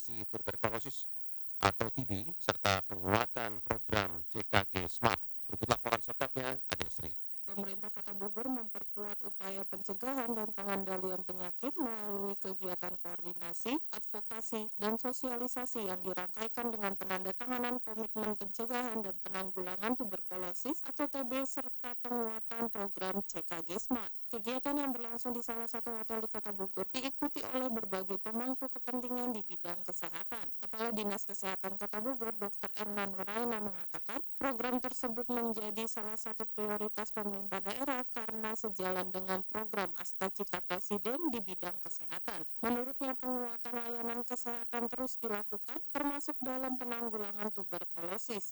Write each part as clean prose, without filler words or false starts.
eliminasi tuberkulosis atau TB serta penguatan program CKG Smart. Berikut laporan selengkapnya, Ade Sri. Pemerintah Kota Bogor memperkuat upaya pencegahan dan pengendalian penyakit melalui kegiatan koordinasi, advokasi, dan sosialisasi yang dirangkaikan dengan penandatanganan komitmen pencegahan dan penanggulangan tuberkulosis atau TB serta penguatan program CKG Smart. Kegiatan yang berlangsung di salah satu hotel di Kota Bogor diikuti oleh berbagai pemangku kepentingan di bidang kesehatan. Kepala Dinas Kesehatan Kota Bogor, Dr. Erna Nuraina mengatakan, program tersebut menjadi salah satu prioritas pemerintah daerah karena sejalan dengan program Astacita Presiden di bidang kesehatan. Menurutnya, penguatan layanan kesehatan terus dilakukan, termasuk dalam penanggulangan tuberkulosis.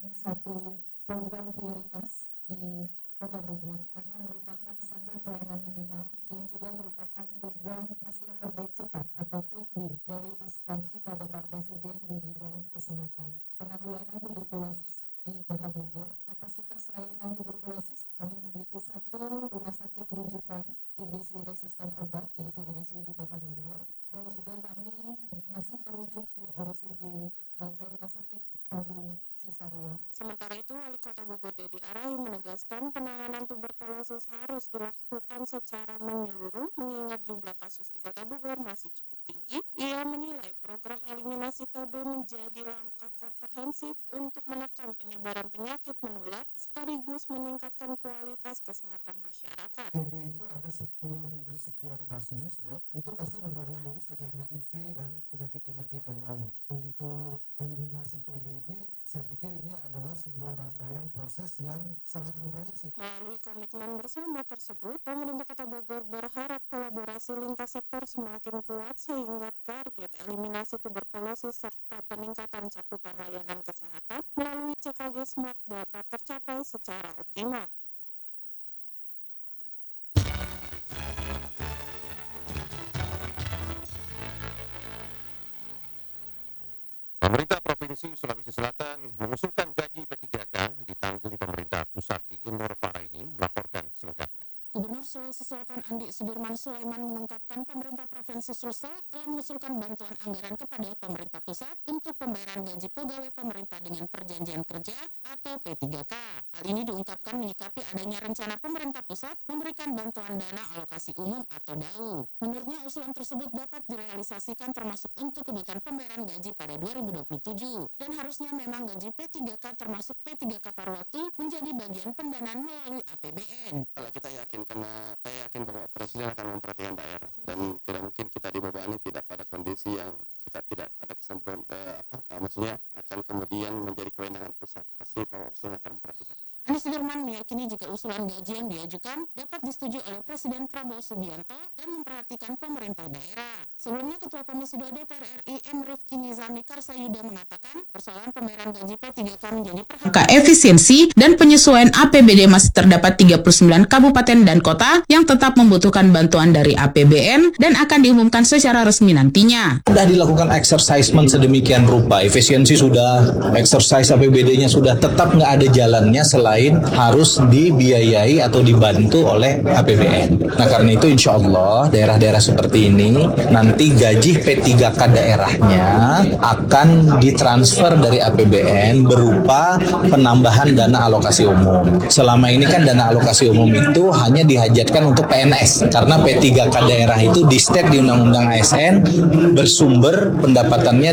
Satu program prioritas di Kota Bogor karena merupakan standar pelayanan minimal dan juga merupakan program hasil terbaik cepat atau CPI dari Astacita Bapak Presiden di bidang kesehatan. Penanggulangan tuberkulosis di Kota Bogor, kapasitas layanan tuberkulosis kami memiliki satu rumah sakit rujukan TBC resisten obat yaitu RSUD Kota Bogor, dan juga kami masih merujuk ke RSUD ke rumah sakit Fazrul Cisarua. Sementara itu, Wali Kota Bogor Dedi Arahi menegaskan penanganan tuberkulosis harus dilakukan secara menyeluruh mengingat jumlah kasus di Kota Bogor masih cukup tinggi. Ia menilai program eliminasi TB menjadi langkah komprehensif untuk menekan penyebaran penyakit menular sekaligus meningkatkan kualitas kesehatan masyarakat. TB itu ada 10.000 sekian kasus, ya. Itu pasti berbarengan dengan HIV dan penyakit-penyakit yang lain. Untuk eliminasi TB ini, saya pikir ini adalah sebuah rangkaian proses yang sangat komprehensif. Melalui komitmen bersama tersebut, pemerintah Kota Bogor berharap kolaborasi lintas sektor semakin kuat sehingga target eliminasi tuberkulosis serta peningkatan cakupan layanan kesehatan melalui CKG Smart dapat tercapai secara optimal. Pemerintah Provinsi Sulawesi Selatan mengusulkan gaji P3K ditanggung pemerintah pusat. Nur Faraini melaporkan selengkapnya. Gubernur Sulawesi Selatan Andi Sudirman Sulaiman mengungkapkan pemerintah Provinsi Sulsel telah mengusulkan bantuan anggaran kepada pemerintah pusat untuk pembayaran gaji pegawai pemerintah dengan perjanjian kerja atau P3K. Hal ini diungkapkan menyikapi adanya rencana pemerintah pusat memberikan bantuan dana alokasi umum atau DAU. Menurutnya usulan tersebut dapat direalisasikan termasuk untuk kebutuhan pembayaran gaji pada 2027 dan harusnya memang gaji P3K termasuk P3K paruh waktu menjadi bagian pendanaan melalui APBN. Kalau kita yakin, karena saya yakin bahwa Presiden akan memperhatikan daerah dan tidak mungkin kita dibebani tidak pada kondisi yang kita tidak ada kesempatan maksudnya akan kemudian menjadi kewenangan pusat. Pasti Pak Presiden akan memperhatikan. Andi Sudirman meyakini jika usulan gaji yang diajukan dapat disetujui oleh Presiden Prabowo Subianto dan memperhatikan pemerintah daerah. Sebelumnya Ketua Komisi 2 DPR RI M. Rifki Nizami Karsayuda mengatakan persoalan pembayaran gaji P3K menjadi perhatian efisiensi dan penyesuaian APBD masih terdapat 39 kabupaten dan kota yang tetap membutuhkan bantuan dari APBN dan akan diumumkan secara resmi nantinya. Sudah dilakukan exercisement sedemikian rupa, efisiensi sudah, exercise APBD-nya sudah, tetap nggak ada jalannya selain harus dibiayai atau dibantu oleh APBN. Nah karena itu insya Allah daerah-daerah seperti ini nanti gaji P3K daerahnya akan ditransfer dari APBN berupa penambahan dana alokasi umum. Selama ini kan dana alokasi umum itu hanya dihajatkan untuk PNS karena P3K daerah itu di state di Undang-Undang ASN bersumber pendapatannya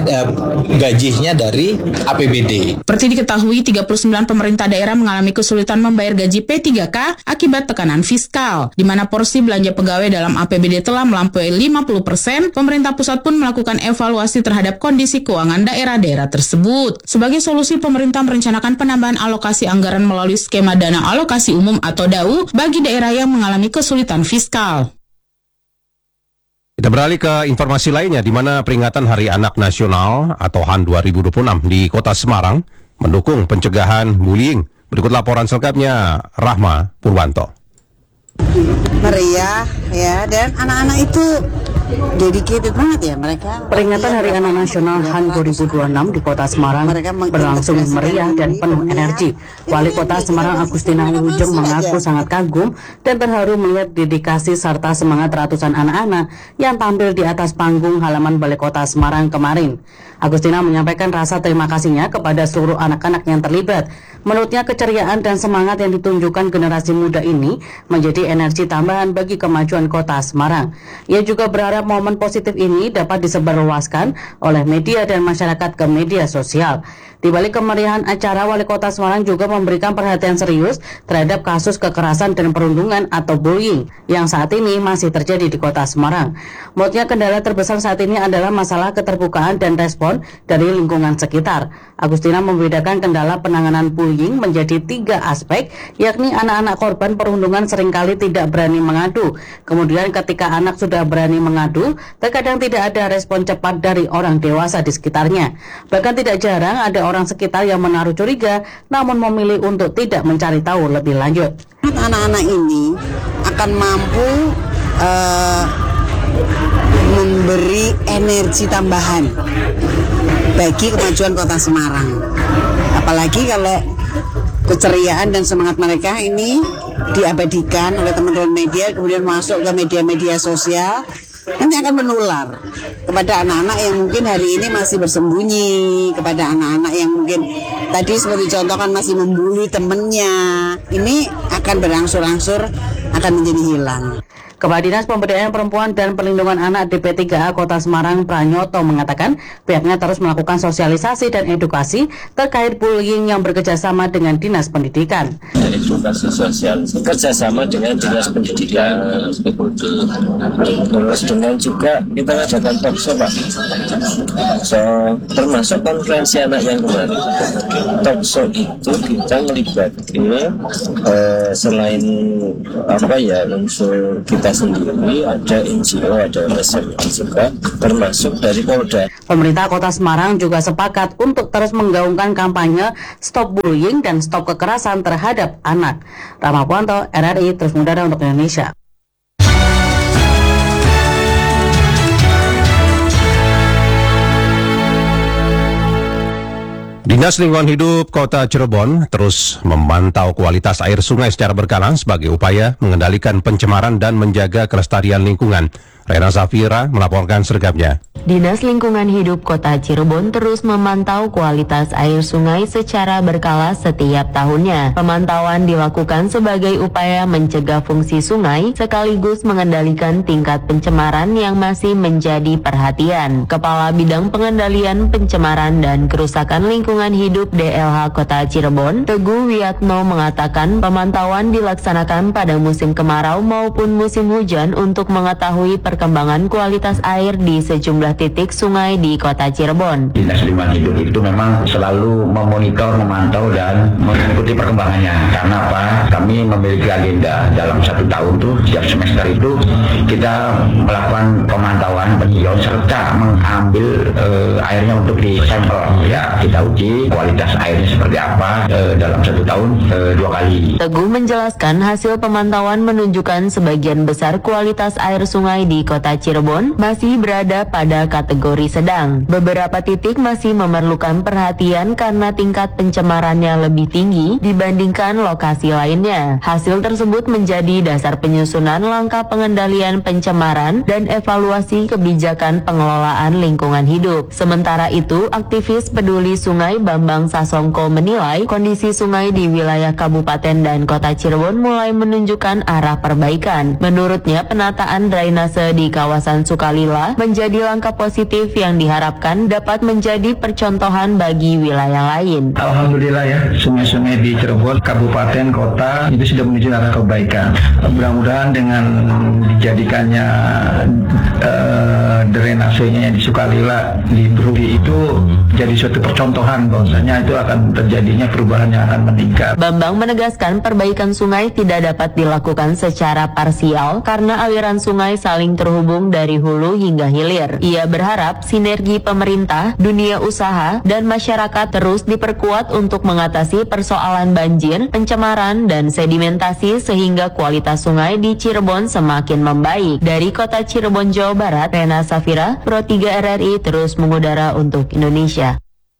gajinya dari APBD. Seperti diketahui 39 pemerintah daerah mengalami kesulitan membayar gaji P3K akibat tekanan fiskal, di mana porsi belanja pegawai dalam APBD telah melampaui 50%, pemerintah pusat pun melakukan evaluasi terhadap kondisi keuangan daerah-daerah tersebut. Sebagai solusi, pemerintah merencanakan penambahan alokasi anggaran melalui skema dana alokasi umum atau DAU bagi daerah yang mengalami kesulitan fiskal. Kita beralih ke informasi lainnya, di mana peringatan Hari Anak Nasional atau HAN 2026 di Kota Semarang mendukung pencegahan bullying. Berikut laporan selengkapnya, Rahma Purwanto. Meriah ya, dan anak-anak itu dedicated banget ya mereka. Peringatan Hari Anak Nasional HAN 2026 di Kota Semarang berlangsung meriah dan penuh energi. Wali Kota Semarang Agustina Wilujeng mengaku sangat kagum dan terharu melihat dedikasi serta semangat ratusan anak-anak yang tampil di atas panggung halaman Balai Kota Semarang kemarin. Agustina menyampaikan rasa terima kasihnya kepada seluruh anak-anak yang terlibat. Menurutnya keceriaan dan semangat yang ditunjukkan generasi muda ini menjadi energi tambahan bagi kemajuan Kota Semarang. Ia juga berharap momen positif ini dapat disebarluaskan oleh media dan masyarakat ke media sosial. Di balik kemeriahan acara, Wali Kota Semarang juga memberikan perhatian serius terhadap kasus kekerasan dan perundungan atau bullying yang saat ini masih terjadi di Kota Semarang. Menurutnya kendala terbesar saat ini adalah masalah keterbukaan dan respon dari lingkungan sekitar. Agustina membedakan kendala penanganan bullying menjadi 3 aspek, yakni anak-anak korban perundungan seringkali tidak berani mengadu. Kemudian ketika anak sudah berani mengadu, terkadang tidak ada respon cepat dari orang dewasa di sekitarnya. Bahkan tidak jarang ada orang sekitar yang menaruh curiga namun memilih untuk tidak mencari tahu lebih lanjut. Anak-anak ini akan mampu memberi energi tambahan bagi kemajuan Kota Semarang. Apalagi kalau keceriaan dan semangat mereka ini diabadikan oleh teman-teman media, kemudian masuk ke media-media sosial, nanti akan menular kepada anak-anak yang mungkin hari ini masih bersembunyi, kepada anak-anak yang mungkin tadi seperti contoh kan masih membuli temennya. Ini akan berangsur-angsur akan menjadi hilang. Kepala Dinas Pemberdayaan Perempuan dan Perlindungan Anak DP3A Kota Semarang Pranyoto mengatakan pihaknya terus melakukan sosialisasi dan edukasi terkait bullying yang bekerjasama dengan Dinas Pendidikan. Edukasi sosial kerjasama dengan Dinas Pendidikan, terus dengan juga kita adakan talkshow Pak, termasuk konferensi anak yang kemarin. Talkshow itu kita melibatkan selain unsur kita sendiri, ada NGO, ada LSM juga, termasuk dari Polda. Pemerintah Kota Semarang juga sepakat untuk terus menggaungkan kampanye Stop Bullying dan Stop Kekerasan terhadap anak. Rama Puanto, RRI, Terus Mudara untuk Indonesia. Dinas Lingkungan Hidup Kota Cirebon terus memantau kualitas air sungai secara berkala sebagai upaya mengendalikan pencemaran dan menjaga kelestarian lingkungan. Rena Safira melaporkan selengkapnya. Dinas Lingkungan Hidup Kota Cirebon terus memantau kualitas air sungai secara berkala setiap tahunnya. Pemantauan dilakukan sebagai upaya mencegah fungsi sungai sekaligus mengendalikan tingkat pencemaran yang masih menjadi perhatian. Kepala Bidang Pengendalian Pencemaran dan Kerusakan Lingkungan Hidup DLH Kota Cirebon, Teguh Wiyatno mengatakan pemantauan dilaksanakan pada musim kemarau maupun musim hujan untuk mengetahui perkembangan kualitas air di sejumlah titik sungai di Kota Cirebon. Dinas Lingkungan Hidup itu memang selalu memonitor, memantau dan mengikuti perkembangannya. Karena apa? Kami memiliki agenda dalam 1 tahun tuh setiap semester itu kita melakukan pemantauan peninjauan serta mengambil airnya untuk disampel. Ya, kita uji kualitas airnya seperti apa dalam 1 tahun 2 kali. Teguh menjelaskan hasil pemantauan menunjukkan sebagian besar kualitas air sungai di Kota Cirebon masih berada pada kategori sedang. Beberapa titik masih memerlukan perhatian karena tingkat pencemarannya lebih tinggi dibandingkan lokasi lainnya. Hasil tersebut menjadi dasar penyusunan langkah pengendalian pencemaran dan evaluasi kebijakan pengelolaan lingkungan hidup. Sementara itu, aktivis peduli sungai Bambang Sasongko menilai kondisi sungai di wilayah Kabupaten dan Kota Cirebon mulai menunjukkan arah perbaikan. Menurutnya, penataan drainase di kawasan Sukalila menjadi langkah positif yang diharapkan dapat menjadi percontohan bagi wilayah lain. Alhamdulillah ya, sungai-sungai di Cirebon, kabupaten, kota itu sudah menuju arah kebaikan. Mudah-mudahan dengan dijadikannya drainasenya di Sukalila di Bruli itu jadi suatu percontohan bahwasanya itu akan terjadinya perubahan yang akan meningkat. Bambang menegaskan perbaikan sungai tidak dapat dilakukan secara parsial karena aliran sungai saling terus terhubung dari hulu hingga hilir. Ia berharap sinergi pemerintah, dunia usaha, dan masyarakat terus diperkuat untuk mengatasi persoalan banjir, pencemaran, dan sedimentasi sehingga kualitas sungai di Cirebon semakin membaik. Dari kota Cirebon, Jawa Barat, Rena Safira, Pro 3 RRI terus mengudara untuk Indonesia.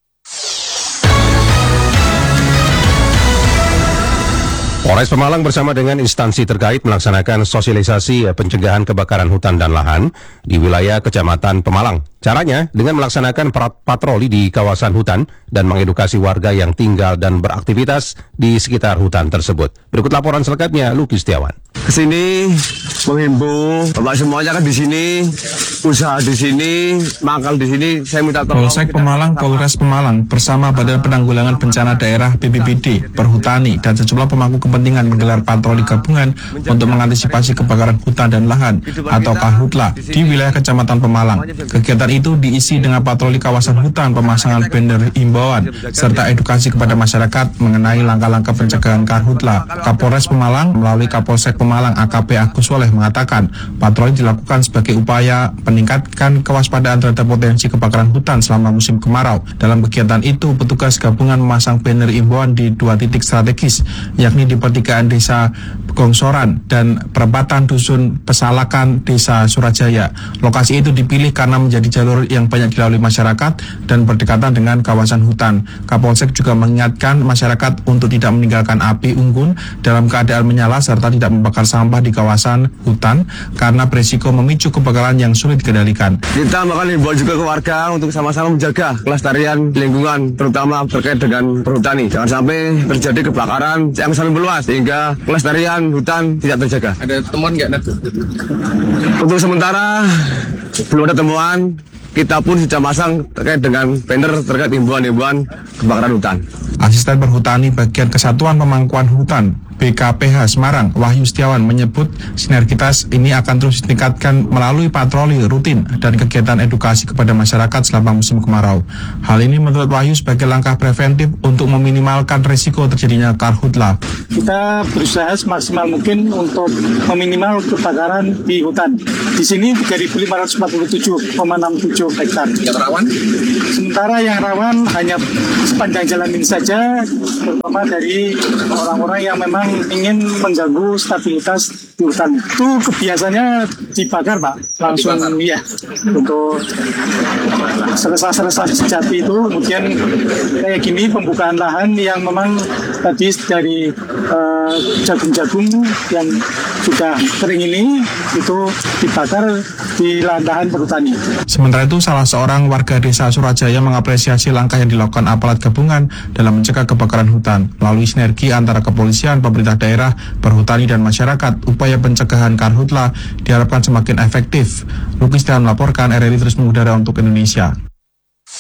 Polres Pemalang bersama dengan instansi terkait melaksanakan sosialisasi pencegahan kebakaran hutan dan lahan di wilayah Kecamatan Pemalang. Caranya dengan melaksanakan patroli di kawasan hutan dan mengedukasi warga yang tinggal dan beraktivitas di sekitar hutan tersebut. Berikut laporan selengkapnya, Luki Setiawan. Kesini menghimbau Bapak semuanya kan di sini, usaha di sini, mangkal di sini. Saya minta tolong. Polsek Pemalang, Polres Pemalang bersama Badan Penanggulangan Bencana Daerah BPBD, Perhutani, dan sejumlah pemangku kepentingan menggelar patroli gabungan untuk mengantisipasi kebakaran hutan dan lahan atau Karhutla di wilayah Kecamatan Pemalang. Kegiatan itu diisi dengan patroli kawasan hutan, pemasangan banner himbauan, serta edukasi kepada masyarakat mengenai langkah-langkah pencegahan Karhutla. Kapolres Pemalang melalui Kapolsek Pemalang AKP Agus Soleh mengatakan patroli dilakukan sebagai upaya meningkatkan kewaspadaan terhadap potensi kebakaran hutan selama musim kemarau. Dalam kegiatan itu, petugas gabungan memasang banner himbauan di 2 titik strategis, yakni di pertigaan Desa Gongsoran dan perempatan Dusun Pesalakan Desa Surajaya. Lokasi itu dipilih karena menjadi jalur yang banyak dilalui masyarakat dan berdekatan dengan kawasan hutan. Kapolsek juga mengingatkan masyarakat untuk tidak meninggalkan api unggun dalam keadaan menyala serta tidak membakar sampah di kawasan hutan karena berisiko memicu kebakaran yang sulit dikendalikan. Kita bakal himbau juga ke warga untuk sama-sama menjaga kelestarian lingkungan, terutama terkait dengan perhutani. Jangan sampai terjadi kebakaran yang sampai meluas sehingga kelestarian hutan tidak terjaga. Ada temuan nggak, Nat? Untuk sementara belum ada temuan. Kita pun sudah masang terkait dengan banner terkait himbauan-himbauan kebakaran hutan. Asisten Perhutani Bagian Kesatuan Pemangkuan Hutan BKPH Semarang, Wahyu Setiawan menyebut sinergitas ini akan terus ditingkatkan melalui patroli rutin dan kegiatan edukasi kepada masyarakat selama musim kemarau. Hal ini menurut Wahyu sebagai langkah preventif untuk meminimalkan risiko terjadinya Karhutla. Kita berusaha semaksimal mungkin untuk meminimal kebakaran di hutan. Di sini 3.547,67 hektar. Yang rawan? Sementara yang rawan hanya sepanjang jalan ini saja, terutama dari orang-orang yang memang ingin mengganggu stabilitas di hutan. Itu kebiasaannya dibakar, Pak. Langsung ya untuk selesai sejati itu. Kemudian kayak gini pembukaan lahan yang memang tadi dari jagung-jagung yang sudah kering ini itu dibakar di lahan perhutani. Sementara itu salah seorang warga desa Surajaya mengapresiasi langkah yang dilakukan aparat gabungan dalam mencegah kebakaran hutan. Melalui sinergi antara kepolisian, pemerintah daerah, perhutani, dan masyarakat, upaya pencegahan Karhutla diharapkan semakin efektif. Luki Setiawan melaporkan, RRI terus mengudara untuk Indonesia.